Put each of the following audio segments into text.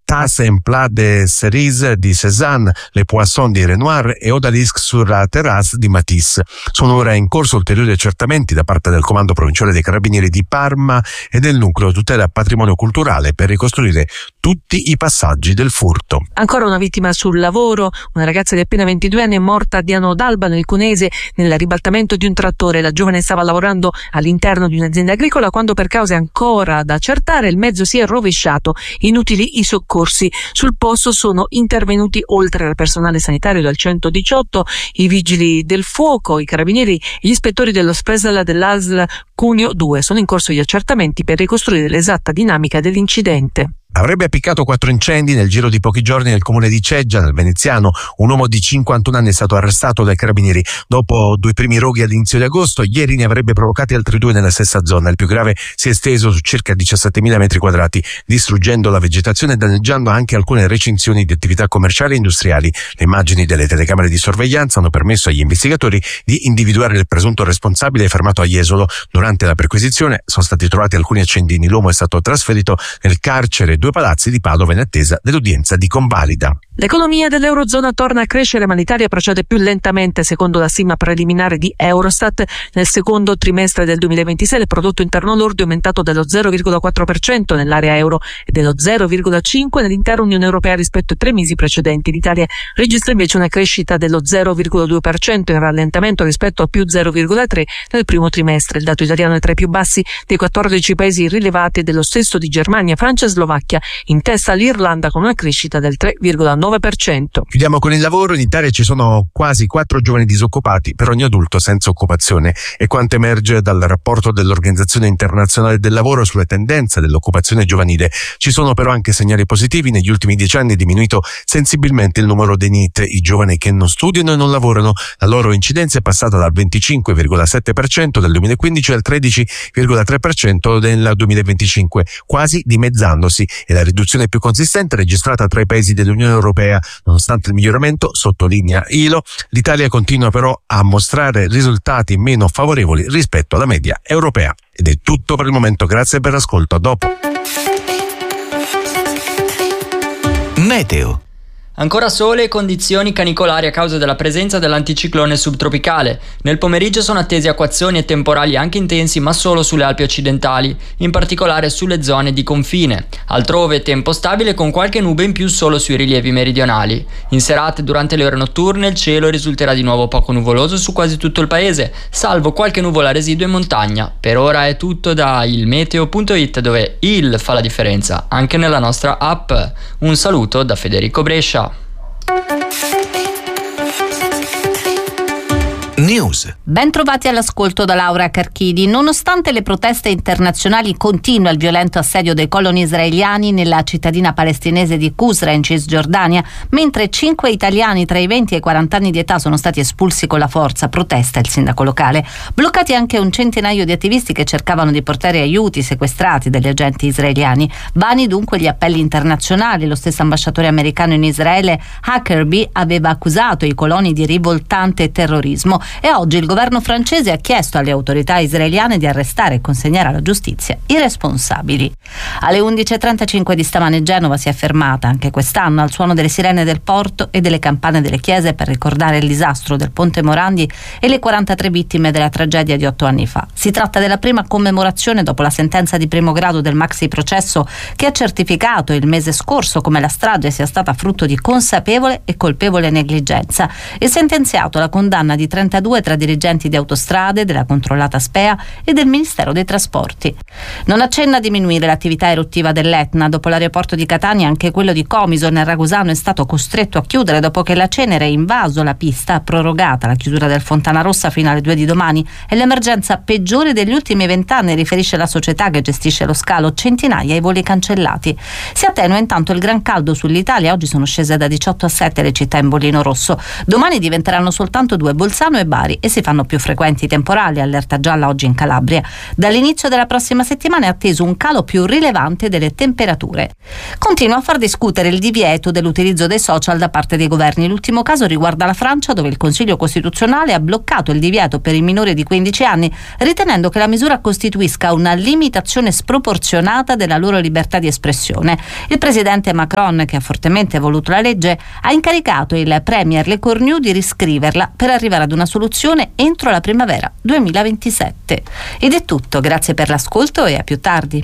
Tas en plat de cerise di Cézanne, Le Poissons di Renoir e Odalisque sur la terrasse di Matisse. Sono ora in corso ulteriori accertamenti da parte del Comando Provinciale dei Carabinieri di Parma e del Nucleo Tutela Patrimonio Culturale per ricostruire tutti i passaggi del furto. Ancora una vittima sul lavoro, una ragazza di appena 22 anni è morta a Diano d'Alba nel Cunese nel ribaltamento di un trattore. La giovane stava lavorando all'interno di un'azienda agricola quando, per cause ancora da accertare, il mezzo si è rovesciato. Inutili i soccorsi. Sul posto sono intervenuti, oltre al personale sanitario del 118, i vigili del fuoco, i carabinieri e gli ispettori dello Spesal dell'ASL Cuneo 2. Sono in corso gli accertamenti per ricostruire l'esatta dinamica dell'incidente. Avrebbe appiccato 4 incendi nel giro di pochi giorni nel comune di Ceggia, nel Veneziano. Un uomo di 51 anni è stato arrestato dai carabinieri. Dopo 2 primi roghi all'inizio di agosto, ieri ne avrebbe provocati altri 2 nella stessa zona. Il più grave si è esteso su circa 17.000 metri quadrati, distruggendo la vegetazione e danneggiando anche alcune recinzioni di attività commerciali e industriali. Le immagini delle telecamere di sorveglianza hanno permesso agli investigatori di individuare il presunto responsabile fermato a Jesolo. Durante la perquisizione sono stati trovati alcuni accendini. L'uomo è stato trasferito nel carcere 2 palazzi di Padova in attesa dell'udienza di convalida. L'economia dell'Eurozona torna a crescere, ma l'Italia procede più lentamente. Secondo la stima preliminare di Eurostat, nel secondo trimestre del 2026 il prodotto interno lordo è aumentato dello 0,4% nell'area euro e dello 0,5% nell'intera Unione Europea rispetto ai 3 mesi precedenti. L'Italia registra invece una crescita dello 0,2%, in rallentamento rispetto al più 0,3% nel primo trimestre. Il dato italiano è tra i più bassi dei 14 paesi rilevati e dello stesso di Germania, Francia e Slovacchia, in testa l'Irlanda con una crescita del 3,9%. Chiudiamo con il lavoro. In Italia ci sono quasi 4 giovani disoccupati per ogni adulto senza occupazione. È quanto emerge dal rapporto dell'Organizzazione Internazionale del Lavoro sulle tendenze dell'occupazione giovanile. Ci sono però anche segnali positivi. Negli ultimi 10 anni è diminuito sensibilmente il numero dei NEET, i giovani che non studiano e non lavorano. La loro incidenza è passata dal 25,7% del 2015 al 13,3% del 2025, quasi dimezzandosi. È la riduzione più consistente registrata tra i paesi dell'Unione Europea. Nonostante il miglioramento, sottolinea ILO, l'Italia continua però a mostrare risultati meno favorevoli rispetto alla media europea. Ed è tutto per il momento, grazie per l'ascolto, a dopo. Meteo. Ancora sole e condizioni canicolari a causa della presenza dell'anticiclone subtropicale. Nel pomeriggio sono attesi acquazzoni e temporali anche intensi, ma solo sulle Alpi occidentali, in particolare sulle zone di confine. Altrove tempo stabile con qualche nube in più solo sui rilievi meridionali. In serata e durante le ore notturne il cielo risulterà di nuovo poco nuvoloso su quasi tutto il paese, salvo qualche nuvola residua in montagna. Per ora è tutto da ilmeteo.it, dove il fa la differenza anche nella nostra app. Un saluto da Federico Brescia. News. Ben trovati all'ascolto da Laura Carchidi. Nonostante le proteste internazionali, continua il violento assedio dei coloni israeliani nella cittadina palestinese di Qusra in Cisgiordania, mentre 5 italiani tra i 20 e i 40 anni di età sono stati espulsi con la forza, protesta il sindaco locale. Bloccati anche un centinaio di attivisti che cercavano di portare aiuti sequestrati dagli agenti israeliani. Vani dunque gli appelli internazionali. Lo stesso ambasciatore americano in Israele, Huckabee, aveva accusato i coloni di rivoltante terrorismo. E oggi il governo francese ha chiesto alle autorità israeliane di arrestare e consegnare alla giustizia i responsabili. Alle 11.35 di stamane Genova si è fermata anche quest'anno al suono delle sirene del porto e delle campane delle chiese per ricordare il disastro del Ponte Morandi e le 43 vittime della tragedia di 8 anni fa. Si tratta della prima commemorazione dopo la sentenza di primo grado del maxi processo che ha certificato il mese scorso come la strage sia stata frutto di consapevole e colpevole negligenza e sentenziato la condanna di 32 tra dirigenti di Autostrade, della controllata SPEA e del Ministero dei Trasporti. Non accenna a diminuire l'attività eruttiva dell'Etna. Dopo l'aeroporto di Catania, anche quello di Comiso nel Ragusano è stato costretto a chiudere dopo che la cenere ha invaso la pista, prorogata la chiusura del Fontana Rossa fino alle 2 di domani. È l'emergenza peggiore degli ultimi 20 anni, riferisce la società che gestisce lo scalo, centinaia i voli cancellati. Si attenua intanto il gran caldo sull'Italia. Oggi sono scese da 18 a 7 le città in bollino rosso. Domani diventeranno soltanto 2, Bolzano e Bari e si fanno più frequenti i temporali, allerta gialla oggi in Calabria. Dall'inizio della prossima settimana è atteso un calo più rilevante delle temperature. Continua a far discutere il divieto dell'utilizzo dei social da parte dei governi. L'ultimo caso riguarda la Francia, dove il Consiglio Costituzionale ha bloccato il divieto per i minori di 15 anni, ritenendo che la misura costituisca una limitazione sproporzionata della loro libertà di espressione. Il presidente Macron, che ha fortemente voluto la legge, ha incaricato il premier Le Cornu di riscriverla per arrivare ad una soluzione entro la primavera 2027. Ed è tutto, grazie per l'ascolto e a più tardi.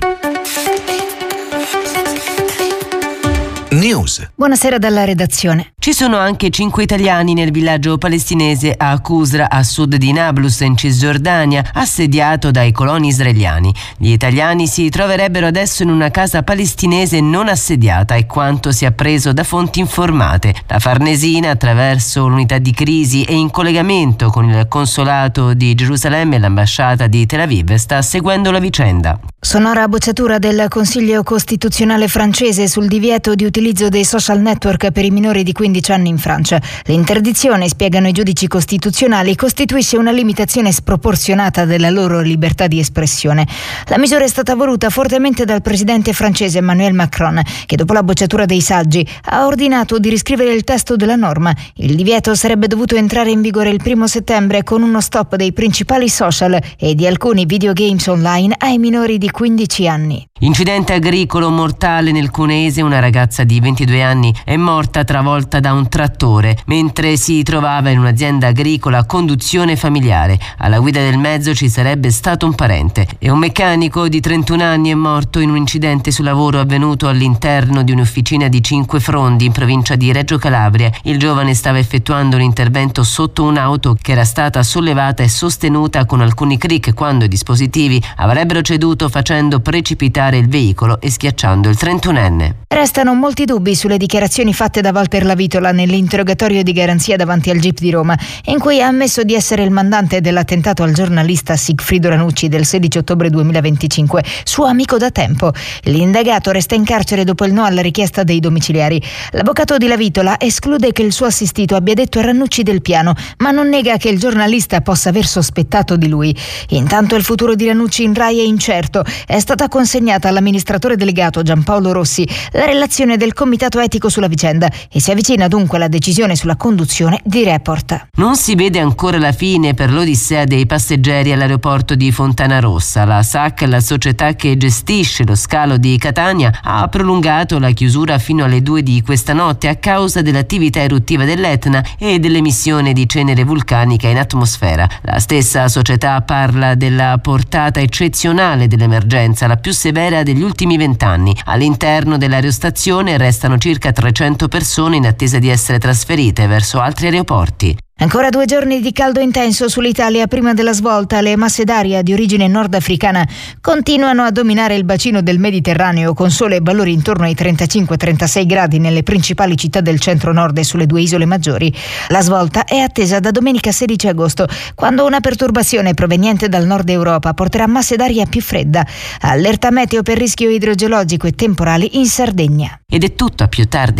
News. Buonasera dalla redazione. Ci sono anche 5 italiani nel villaggio palestinese a Qusra, a sud di Nablus, in Cisgiordania, assediato dai coloni israeliani. Gli italiani si troverebbero adesso in una casa palestinese non assediata, è quanto si è appreso da fonti informate. La Farnesina, attraverso l'unità di crisi e in collegamento con il consolato di Gerusalemme e l'ambasciata di Tel Aviv, sta seguendo la vicenda. Sonora bocciatura del Consiglio Costituzionale francese sul divieto di utilizzo dei social network per i minori di 15 anni in Francia. L'interdizione, spiegano i giudici costituzionali, costituisce una limitazione sproporzionata della loro libertà di espressione. La misura è stata voluta fortemente dal presidente francese Emmanuel Macron, che dopo la bocciatura dei saggi ha ordinato di riscrivere il testo della norma. Il divieto sarebbe dovuto entrare in vigore il 1 settembre con uno stop dei principali social e di alcuni videogames online ai minori di 15 anni. Incidente agricolo mortale nel Cuneese, una ragazza di 22 anni è morta travolta da un trattore mentre si trovava in un'azienda agricola a conduzione familiare. Alla guida del mezzo ci sarebbe stato un parente e un meccanico di 31 anni è morto in un incidente sul lavoro avvenuto all'interno di un'officina di Cinquefrondi in provincia di Reggio Calabria. Il giovane stava effettuando un intervento sotto un'auto che era stata sollevata e sostenuta con alcuni cric quando i dispositivi avrebbero ceduto, facendo precipitare il veicolo e schiacciando il 31enne. Restano molti dubbi sulle dichiarazioni fatte da Walter Lavitola nell'interrogatorio di garanzia davanti al GIP di Roma, in cui ha ammesso di essere il mandante dell'attentato al giornalista Sigfrido Ranucci del 16 ottobre 2025, suo amico da tempo. L'indagato resta in carcere dopo il no alla richiesta dei domiciliari. L'avvocato di Lavitola esclude che il suo assistito abbia detto a Ranucci del piano, ma non nega che il giornalista possa aver sospettato di lui. Intanto il futuro di Ranucci in Rai è incerto. È stata consegnata all'amministratore delegato Giampaolo Rossi la relazione del comitato etico sulla vicenda e si avvicina dunque la decisione sulla conduzione di Report. Non si vede ancora la fine per l'odissea dei passeggeri all'aeroporto di Fontanarossa. La SAC, la società che gestisce lo scalo di Catania, ha prolungato la chiusura fino alle 2 di questa notte a causa dell'attività eruttiva dell'Etna e dell'emissione di cenere vulcanica in atmosfera. La stessa società parla della portata eccezionale dell'emergenza, la più severa degli ultimi 20 anni. All'interno dell'aerostazione restano circa 300 persone in attesa di essere trasferite verso altri aeroporti. Ancora 2 giorni di caldo intenso sull'Italia prima della svolta. Le masse d'aria di origine nordafricana continuano a dominare il bacino del Mediterraneo, con sole e valori intorno ai 35-36 gradi nelle principali città del centro-nord e sulle 2 isole maggiori. La svolta è attesa da domenica 16 agosto, quando una perturbazione proveniente dal nord Europa porterà masse d'aria più fredda. Allerta meteo per rischio idrogeologico e temporali in Sardegna. Ed è tutto, a più tardi.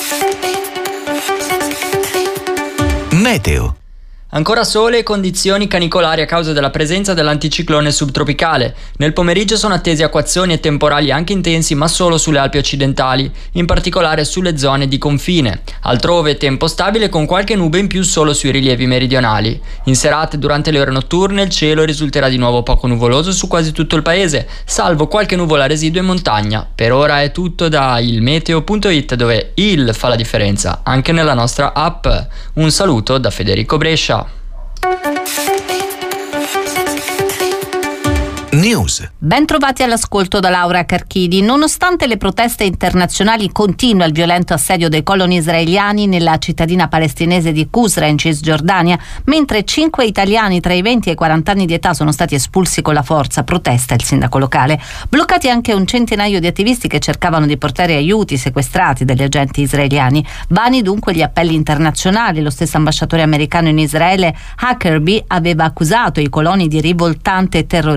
Meteo. Ancora sole e condizioni canicolari a causa della presenza dell'anticiclone subtropicale. Nel pomeriggio sono attesi acquazzoni e temporali anche intensi, ma solo sulle Alpi occidentali, in particolare sulle zone di confine. Altrove tempo stabile con qualche nube in più solo sui rilievi meridionali. In serata e durante le ore notturne il cielo risulterà di nuovo poco nuvoloso su quasi tutto il paese, salvo qualche nuvola residua in montagna. Per ora è tutto da ilmeteo.it, dove il fa la differenza anche nella nostra app. Un saluto da Federico Brescia. News. Ben trovati all'ascolto da Laura Carchidi. Nonostante le proteste internazionali, continua il violento assedio dei coloni israeliani nella cittadina palestinese di Qusra in Cisgiordania, mentre 5 italiani tra i 20 e i 40 anni di età sono stati espulsi con la forza, protesta il sindaco locale. Bloccati anche un centinaio di attivisti che cercavano di portare aiuti sequestrati dagli agenti israeliani. Vani dunque gli appelli internazionali. Lo stesso ambasciatore americano in Israele, Huckabee, aveva accusato i coloni di rivoltante terrorismo.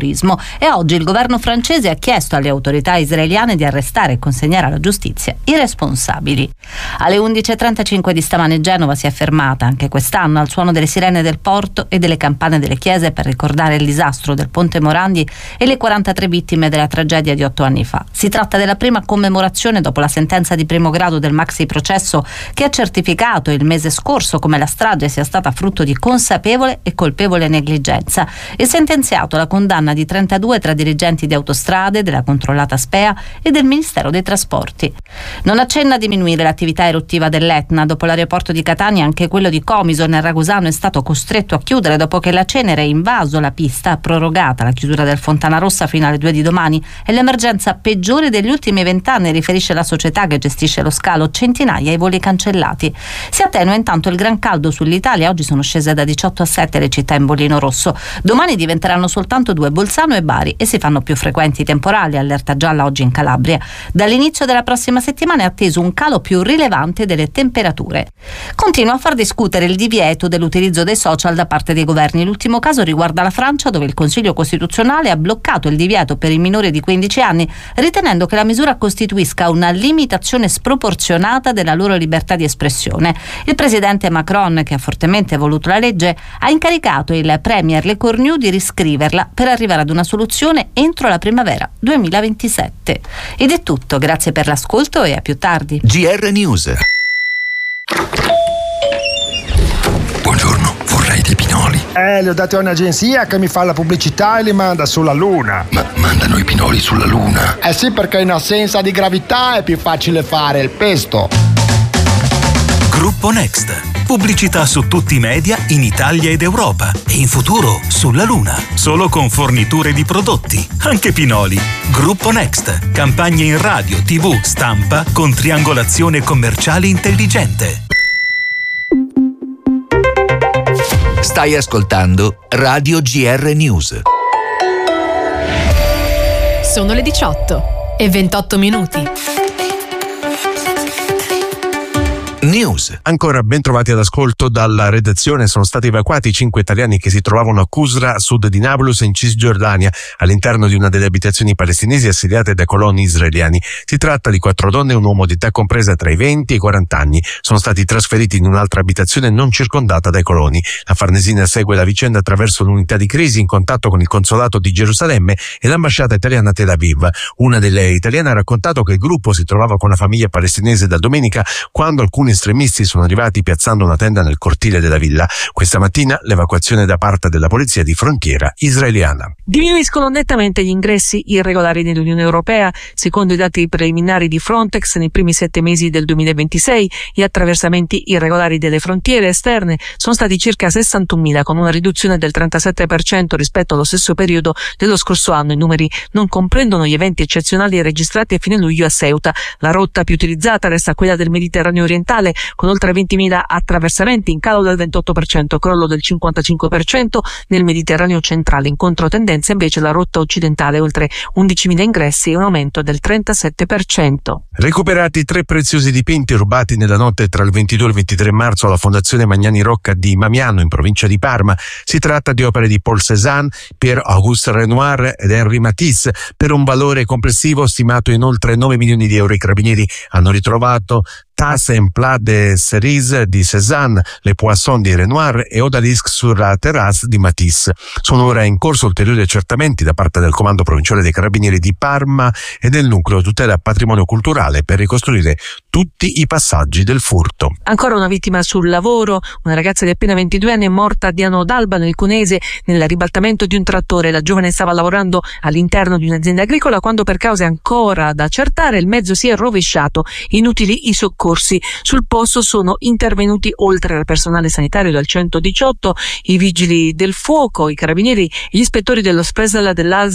e oggi il governo francese ha chiesto alle autorità israeliane di arrestare e consegnare alla giustizia i responsabili. Alle 11.35 di stamane Genova si è fermata anche quest'anno al suono delle sirene del porto e delle campane delle chiese per ricordare il disastro del Ponte Morandi e le 43 vittime della tragedia di 8 anni fa. Si tratta della prima commemorazione dopo la sentenza di primo grado del maxi processo che ha certificato il mese scorso come la strage sia stata frutto di consapevole e colpevole negligenza e sentenziato la condanna di 32 tra dirigenti di Autostrade, della controllata SPEA e del Ministero dei Trasporti. Non accenna a diminuire l'attività eruttiva dell'Etna. Dopo l'aeroporto di Catania, anche quello di Comiso nel Ragusano è stato costretto a chiudere dopo che la cenere ha invaso la pista, prorogata la chiusura del Fontana Rossa fino alle 2 di domani. È l'emergenza peggiore degli ultimi 20 anni, riferisce la società che gestisce lo scalo, centinaia i voli cancellati. Si attenua intanto il gran caldo sull'Italia, oggi sono scese da 18 a 7 le città in bollino rosso, domani diventeranno soltanto 2 Bolzano e Bari e si fanno più frequenti i temporali, allerta gialla oggi in Calabria. Dall'inizio della prossima settimana è atteso un calo più rilevante delle temperature. Continua a far discutere il divieto dell'utilizzo dei social da parte dei governi. L'ultimo caso riguarda la Francia, dove il Consiglio Costituzionale ha bloccato il divieto per i minori di 15 anni, ritenendo che la misura costituisca una limitazione sproporzionata della loro libertà di espressione. Il presidente Macron, che ha fortemente voluto la legge, ha incaricato il premier Le Cornu di riscriverla per arrivare ad una soluzione entro la primavera 2027. Ed è tutto, grazie per l'ascolto e a più tardi. GR News. Buongiorno, vorrei dei pinoli. Li ho dati a un'agenzia che mi fa la pubblicità e li manda sulla Luna. Ma mandano i pinoli sulla Luna? Eh sì, perché in assenza di gravità è più facile fare il pesto. Gruppo Next. Pubblicità su tutti i media in Italia ed Europa e in futuro sulla Luna. Solo con forniture di prodotti, anche pinoli. Gruppo Next. Campagne in radio, TV, stampa con triangolazione commerciale intelligente. Stai ascoltando Radio GR News. Sono le 18:28. News. Ancora ben trovati all'ascolto dalla redazione. Sono stati evacuati 5 italiani che si trovavano a Qusra, a sud di Nablus, in Cisgiordania, all'interno di una delle abitazioni palestinesi assediate da coloni israeliani. Si tratta di 4 donne e un uomo di età compresa tra i 20 e i 40 anni. Sono stati trasferiti in un'altra abitazione non circondata dai coloni. La Farnesina segue la vicenda attraverso l'unità di crisi in contatto con il consolato di Gerusalemme e l'ambasciata italiana a Tel Aviv. Una delle italiane ha raccontato che il gruppo si trovava con la famiglia palestinese da domenica, quando alcuni estremisti sono arrivati piazzando una tenda nel cortile della villa. Questa mattina l'evacuazione da parte della polizia di frontiera israeliana. Diminuiscono nettamente gli ingressi irregolari nell'Unione Europea. Secondo i dati preliminari di Frontex, nei primi 7 mesi del 2026 gli attraversamenti irregolari delle frontiere esterne sono stati circa 61.000, con una riduzione del 37% rispetto allo stesso periodo dello scorso anno. I numeri non comprendono gli eventi eccezionali registrati a fine luglio a Ceuta. La rotta più utilizzata resta quella del Mediterraneo orientale, con oltre 20.000 attraversamenti, in calo del 28%, crollo del 55% nel Mediterraneo centrale. In controtendenza invece la rotta occidentale, oltre 11.000 ingressi e un aumento del 37%. Recuperati 3 preziosi dipinti rubati nella notte tra il 22 e il 23 marzo alla Fondazione Magnani Rocca di Mamiano, in provincia di Parma. Si tratta di opere di Paul Cézanne, Pierre-Auguste Renoir ed Henri Matisse, per un valore complessivo stimato in oltre 9 milioni di euro. I carabinieri hanno ritrovato Tasse en plat de cerise di Cézanne, Le Poisson di Renoir e Odalisque sur la terrasse di Matisse. Sono ora in corso ulteriori accertamenti da parte del Comando Provinciale dei Carabinieri di Parma e del Nucleo Tutela Patrimonio Culturale per ricostruire tutti i passaggi del furto. Ancora una vittima sul lavoro. Una ragazza di appena 22 anni è morta a Diano d'Alba, nel Cunese, nel ribaltamento di un trattore. La giovane stava lavorando all'interno di un'azienda agricola quando, per cause ancora da accertare, il mezzo si è rovesciato. Inutili i soccorsi. Sul posto sono intervenuti, oltre al personale sanitario del 118, i vigili del fuoco, i carabinieri e gli ispettori dello Spesala dell'ASL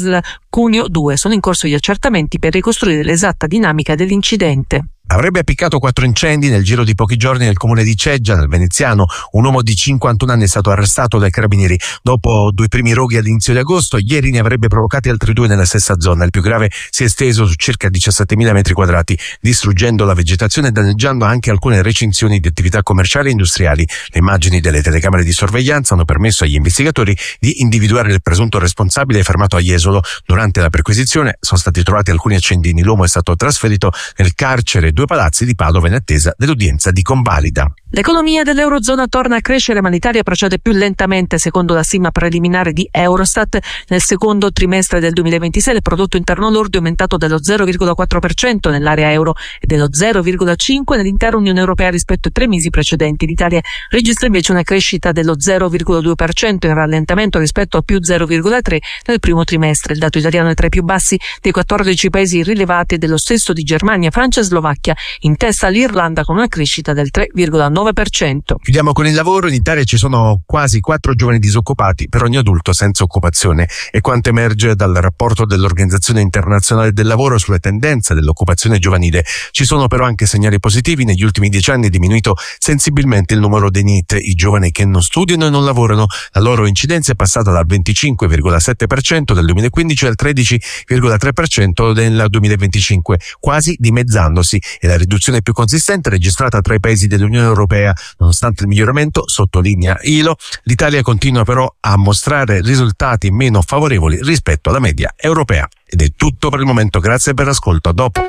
Cuneo 2. Sono in corso gli accertamenti per ricostruire l'esatta dinamica dell'incidente. Avrebbe appiccato 4 incendi nel giro di pochi giorni nel comune di Ceggia, nel Veneziano. Un uomo di 51 anni è stato arrestato dai carabinieri. Dopo 2 primi roghi all'inizio di agosto, ieri ne avrebbe provocati altri 2 nella stessa zona. Il più grave si è esteso su circa 17.000 metri quadrati, distruggendo la vegetazione e danneggiando anche alcune recinzioni di attività commerciali e industriali. Le immagini delle telecamere di sorveglianza hanno permesso agli investigatori di individuare il presunto responsabile fermato a Jesolo. Durante la perquisizione sono stati trovati alcuni accendini. L'uomo è stato trasferito nel carcere 2 Palazzi di Padova in attesa dell'udienza di convalida. L'economia dell'Eurozona torna a crescere, ma l'Italia procede più lentamente. Secondo la stima preliminare di Eurostat, nel secondo trimestre del 2026 il prodotto interno lordo è aumentato dello 0,4% nell'area euro e dello 0,5% nell'intera Unione Europea rispetto ai 3 mesi precedenti. L'Italia registra invece una crescita dello 0,2% in rallentamento rispetto al più 0,3% nel primo trimestre. Il dato italiano è tra i più bassi dei 14 paesi rilevati e dello stesso di Germania, Francia e Slovacchia. In testa l'Irlanda con una crescita del 3,9%. Chiudiamo con il lavoro. In Italia ci sono quasi 4 giovani disoccupati per ogni adulto senza occupazione. E quanto emerge dal rapporto dell'Organizzazione Internazionale del Lavoro sulle tendenze dell'occupazione giovanile. Ci sono però anche segnali positivi. Negli ultimi 10 anni è diminuito sensibilmente il numero dei NEET, i giovani che non studiano e non lavorano. La loro incidenza è passata dal 25,7% del 2015 al 13,3% del 2025, quasi dimezzandosi. E la riduzione più consistente registrata tra i paesi dell'Unione Europea. Nonostante il miglioramento, sottolinea ILO, l'Italia continua però a mostrare risultati meno favorevoli rispetto alla media europea. Ed è tutto per il momento, grazie per l'ascolto, a dopo.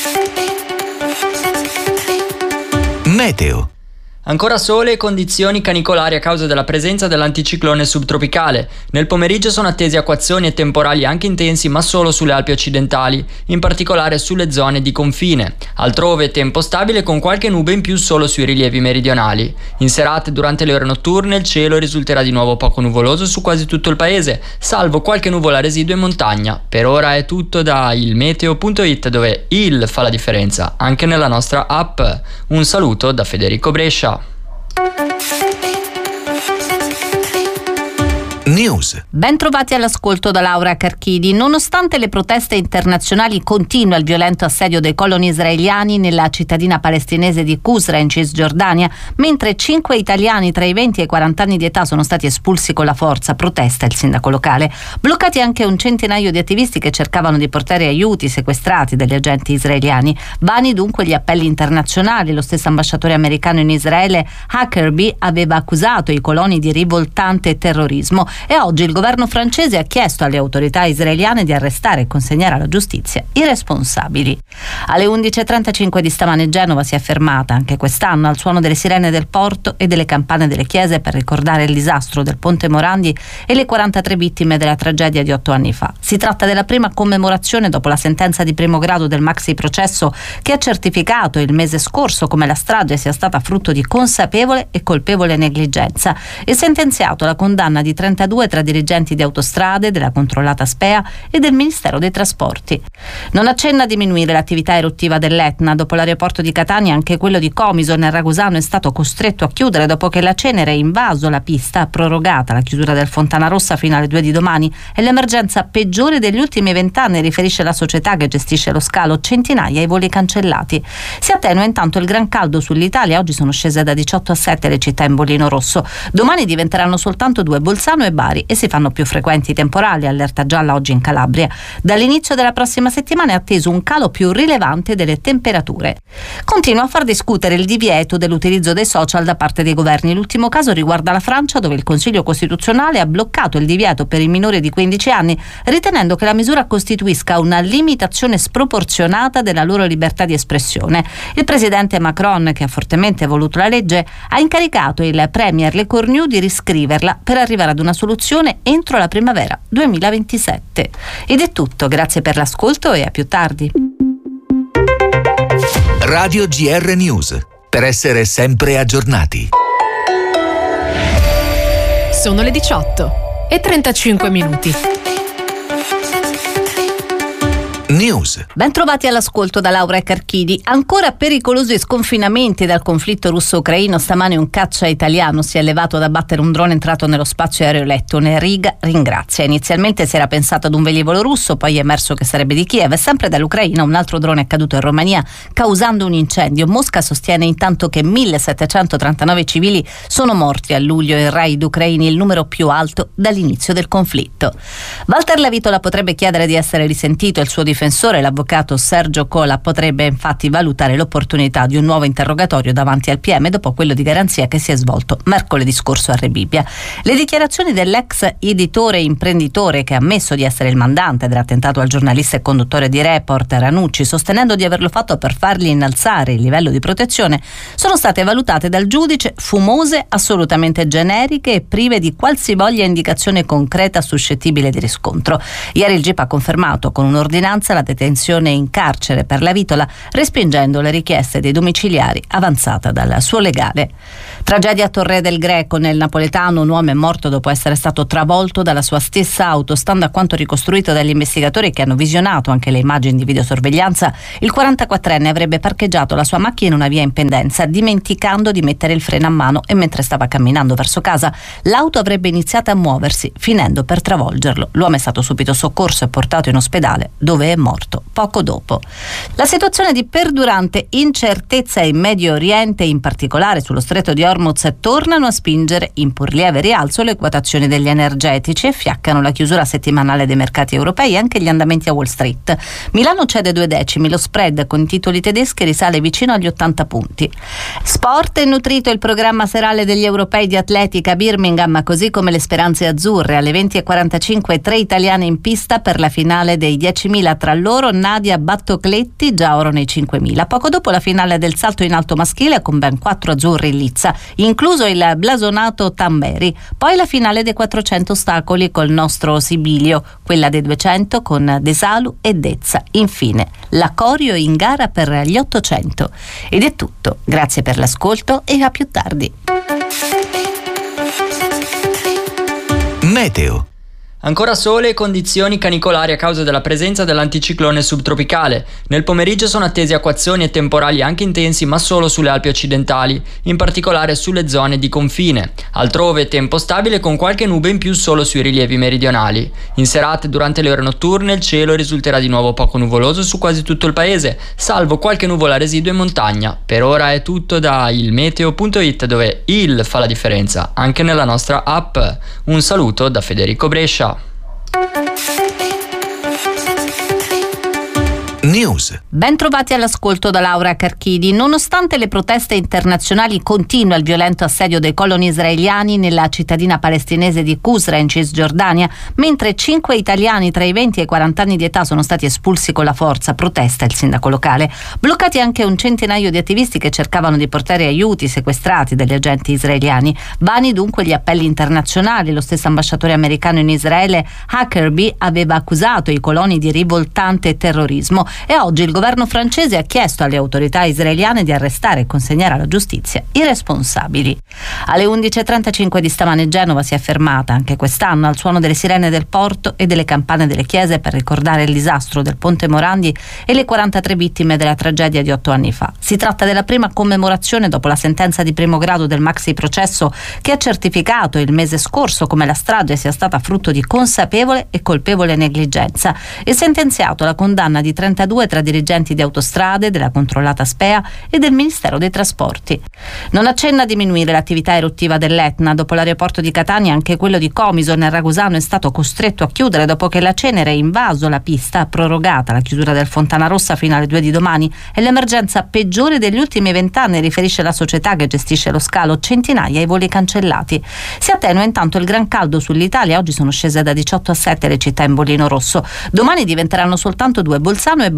Meteo. Ancora sole e condizioni canicolari a causa della presenza dell'anticiclone subtropicale. Nel pomeriggio sono attesi acquazzoni e temporali anche intensi, ma solo sulle Alpi occidentali, in particolare sulle zone di confine. Altrove tempo stabile con qualche nube in più solo sui rilievi meridionali. In serata e durante le ore notturne il cielo risulterà di nuovo poco nuvoloso su quasi tutto il paese, salvo qualche nuvola residua in montagna. Per ora è tutto da ilmeteo.it, dove il fa la differenza anche nella nostra app. Un saluto da Federico Brescia. News. Ben trovati all'ascolto da Laura Carchidi. Nonostante le proteste internazionali, continua il violento assedio dei coloni israeliani nella cittadina palestinese di Qusra in Cisgiordania, mentre 5 italiani tra i 20 e i 40 anni di età sono stati espulsi con la forza, protesta il sindaco locale. Bloccati anche un centinaio di attivisti che cercavano di portare aiuti sequestrati dagli agenti israeliani. Vani dunque gli appelli internazionali. Lo stesso ambasciatore americano in Israele, Huckabee, aveva accusato i coloni di rivoltante terrorismo. E oggi il governo francese ha chiesto alle autorità israeliane di arrestare e consegnare alla giustizia i responsabili. Alle 11.35 di stamane Genova si è fermata anche quest'anno al suono delle sirene del porto e delle campane delle chiese per ricordare il disastro del Ponte Morandi e le 43 vittime della tragedia di 8 anni fa. Si tratta della prima commemorazione dopo la sentenza di primo grado del maxi processo che ha certificato il mese scorso come la strage sia stata frutto di consapevole e colpevole negligenza e sentenziato la condanna di 32 tra dirigenti di Autostrade, della controllata SPEA e del Ministero dei Trasporti. Non accenna a diminuire l'attività eruttiva dell'Etna. Dopo l'aeroporto di Catania, anche quello di Comiso nel Ragusano è stato costretto a chiudere dopo che la cenere ha invaso la pista, prorogata la chiusura del Fontana Rossa fino alle 2 di domani. È l'emergenza peggiore degli ultimi 20 anni, riferisce la società che gestisce lo scalo, centinaia i voli cancellati. Si attenua intanto il gran caldo sull'Italia. Oggi sono scese da 18 a 7 le città in bollino rosso. Domani diventeranno soltanto 2, Bolzano e Bari, e si fanno più frequenti i temporali, allerta gialla oggi in Calabria. Dall'inizio della prossima settimana è atteso un calo più rilevante delle temperature. Continua a far discutere il divieto dell'utilizzo dei social da parte dei governi. L'ultimo caso riguarda la Francia, dove il Consiglio Costituzionale ha bloccato il divieto per i minori di 15 anni, ritenendo che la misura costituisca una limitazione sproporzionata della loro libertà di espressione. Il presidente Macron, che ha fortemente voluto la legge, ha incaricato il premier Le Cornu di riscriverla per arrivare ad una soluzione entro la primavera 2027. Ed è tutto, grazie per l'ascolto e a più tardi. Radio GR News, per essere sempre aggiornati. Sono le 18 e 35 minuti. News. Ben trovati all'ascolto da Laura Carchidi. Ancora pericolosi sconfinamenti dal conflitto russo-ucraino. Stamane un caccia italiano si è elevato ad abbattere un drone entrato nello spazio aereo lettone. Riga ringrazia. Inizialmente si era pensato ad un velivolo russo, poi è emerso che sarebbe di Kiev. E sempre dall'Ucraina un altro drone è caduto in Romania causando un incendio. Mosca sostiene intanto che 1739 civili sono morti a luglio in raid ucraini, il numero più alto dall'inizio del conflitto. Walter Lavitola potrebbe chiedere di essere risentito. Il suo difensore, l'avvocato Sergio Cola, potrebbe infatti valutare l'opportunità di un nuovo interrogatorio davanti al PM dopo quello di garanzia che si è svolto mercoledì scorso a Rebibbia. Le dichiarazioni dell'ex editore e imprenditore che ha ammesso di essere il mandante dell'attentato al giornalista e conduttore di Report Ranucci, sostenendo di averlo fatto per fargli innalzare il livello di protezione, sono state valutate dal giudice fumose, assolutamente generiche e prive di qualsivoglia indicazione concreta suscettibile di riscontro. Ieri il GIP ha confermato con un'ordinanza la detenzione in carcere per Lavitola, respingendo le richieste dei domiciliari avanzata dal suo legale. Tragedia a Torre del Greco, nel napoletano. Un uomo è morto dopo essere stato travolto dalla sua stessa auto. Stando a quanto ricostruito dagli investigatori che hanno visionato anche le immagini di videosorveglianza, il 44enne avrebbe parcheggiato la sua macchina in una via in pendenza, dimenticando di mettere il freno a mano, e mentre stava camminando verso casa l'auto avrebbe iniziato a muoversi, finendo per travolgerlo. L'uomo è stato subito soccorso e portato in ospedale, dove è morto poco dopo. La situazione di perdurante incertezza in Medio Oriente, in particolare sullo stretto di Hormuz, tornano a spingere in pur lieve rialzo le quotazioni degli energetici e fiaccano la chiusura settimanale dei mercati europei e anche gli andamenti a Wall Street. Milano cede 2 decimi, lo spread con i titoli tedeschi risale vicino agli 80 punti. Sport e nutrito il programma serale degli europei di atletica a Birmingham, così come le speranze azzurre. Alle 20:45 3 italiane in pista per la finale dei 10.000, tra loro Nadia Battocletti, già oro nei 5.000. Poco dopo la finale del salto in alto maschile con ben 4 azzurri in lizza, incluso il blasonato Tamberi. Poi la finale dei 400 ostacoli col nostro Sibilio, quella dei 200 con De Salu e Dezza. Infine la coreo in gara per gli 800. Ed è tutto. Grazie per l'ascolto e a più tardi. Meteo. Ancora sole e condizioni canicolari a causa della presenza dell'anticiclone subtropicale. Nel pomeriggio sono attesi acquazzoni e temporali anche intensi, ma solo sulle Alpi occidentali, in particolare sulle zone di confine. Altrove tempo stabile con qualche nube in più solo sui rilievi meridionali. In serata e durante le ore notturne il cielo risulterà di nuovo poco nuvoloso su quasi tutto il paese, salvo qualche nuvola residua in montagna. Per ora è tutto da ilmeteo.it, dove il fa la differenza anche nella nostra app. Un saluto da Federico Brescia. News. Ben trovati all'ascolto da Laura Carchidi. Nonostante le proteste internazionali, continua il violento assedio dei coloni israeliani nella cittadina palestinese di Qusra in Cisgiordania, mentre 5 italiani tra i 20 e i 40 anni di età sono stati espulsi con la forza, protesta il sindaco locale. Bloccati anche un centinaio di attivisti che cercavano di portare aiuti sequestrati dagli agenti israeliani. Vani dunque gli appelli internazionali. Lo stesso ambasciatore americano in Israele, Huckabee, aveva accusato i coloni di rivoltante terrorismo. E oggi il governo francese ha chiesto alle autorità israeliane di arrestare e consegnare alla giustizia i responsabili. Alle 11:35 di stamane Genova si è fermata anche quest'anno al suono delle sirene del porto e delle campane delle chiese per ricordare il disastro del Ponte Morandi e le 43 vittime della tragedia di 8 anni fa. Si tratta della prima commemorazione dopo la sentenza di primo grado del maxi processo che ha certificato il mese scorso come la strage sia stata frutto di consapevole e colpevole negligenza e sentenziato alla condanna di 32 tra dirigenti di Autostrade, della controllata SPEA e del Ministero dei Trasporti. Non accenna a diminuire l'attività eruttiva dell'Etna. Dopo l'aeroporto di Catania, anche quello di Comiso nel Ragusano è stato costretto a chiudere dopo che la cenere ha invaso la pista, prorogata la chiusura del Fontana Rossa fino alle 2 di domani. È l'emergenza peggiore degli ultimi 20 anni, riferisce la società che gestisce lo scalo, centinaia i voli cancellati. Si attenua intanto il gran caldo sull'Italia. Oggi sono scese da 18 a 7 le città in bollino rosso. Domani diventeranno soltanto 2, Bolzano e Bari.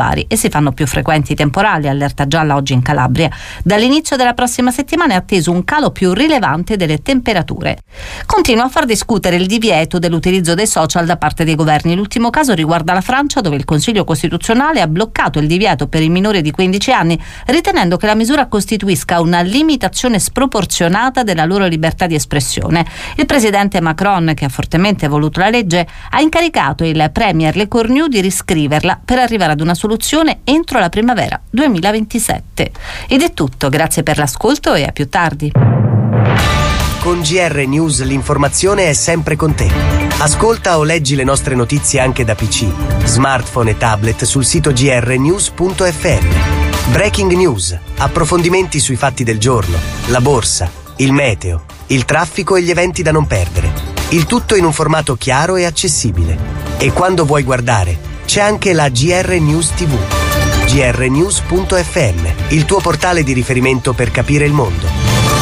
pendolari e si fanno più frequenti i temporali, allerta gialla oggi in Calabria. Dall'inizio della prossima settimana è atteso un calo più rilevante delle temperature. Continua a far discutere il divieto dell'utilizzo dei social da parte dei governi. L'ultimo caso riguarda la Francia, dove il Consiglio Costituzionale ha bloccato il divieto per i minori di 15 anni, ritenendo che la misura costituisca una limitazione sproporzionata della loro libertà di espressione. Il presidente Macron, che ha fortemente voluto la legge, ha incaricato il premier Le Cornu di riscriverla per arrivare ad una soluzione entro la primavera 2027. Ed è tutto, grazie per l'ascolto e a più tardi. Con GR News l'informazione è sempre con te. Ascolta o leggi le nostre notizie anche da PC, smartphone e tablet sul sito grnews.fm. Breaking news, approfondimenti sui fatti del giorno, la borsa, il meteo, il traffico e gli eventi da non perdere. Il tutto in un formato chiaro e accessibile. E quando vuoi guardare, c'è anche la GR News TV. grnews.fm, il tuo portale di riferimento per capire il mondo.